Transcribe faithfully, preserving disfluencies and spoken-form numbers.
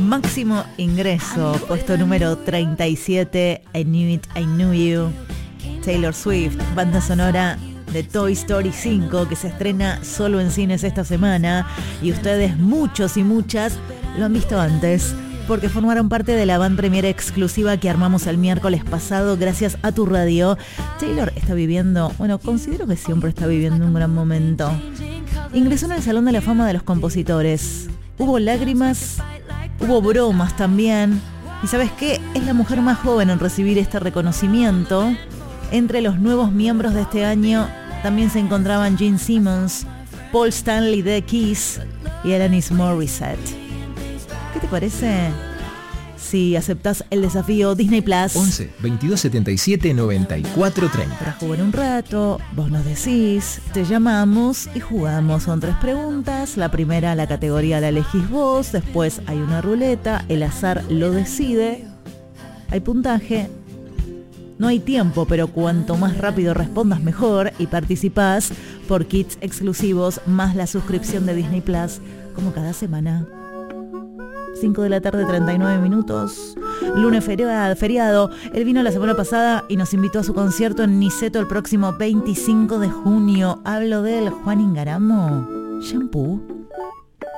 Máximo ingreso, puesto número treinta y siete, I Knew It, I Knew You. Taylor Swift, banda sonora de Toy Story cinco, que se estrena solo en cines esta semana. Y ustedes, muchos y muchas, lo han visto antes, porque formaron parte de la van premiere exclusiva que armamos el miércoles pasado gracias a tu radio. Taylor está viviendo, bueno, considero que siempre está viviendo un gran momento. Ingresó en el Salón de la Fama de los Compositores. Hubo lágrimas, hubo bromas también. ¿Y sabes qué? Es la mujer más joven en recibir este reconocimiento. Entre los nuevos miembros de este año también se encontraban Gene Simmons, Paul Stanley de Kiss y Alanis Morissette. ¿Qué te parece si aceptás el desafío Disney Plus? once, veintidós setenta y siete, noventa y cuatro, treinta. Para jugar un rato, vos nos decís, te llamamos y jugamos. Son tres preguntas. La primera, la categoría la elegís vos. Después hay una ruleta, el azar lo decide. Hay puntaje. No hay tiempo, pero cuanto más rápido respondas mejor, y participás por kits exclusivos más la suscripción de Disney Plus, como cada semana. cinco de la tarde, treinta y nueve minutos. Lunes feriado, feriado. Él vino la semana pasada y nos invitó a su concierto en Niceto el próximo veinticinco de junio. Hablo del Juan Ingaramo. Shampoo.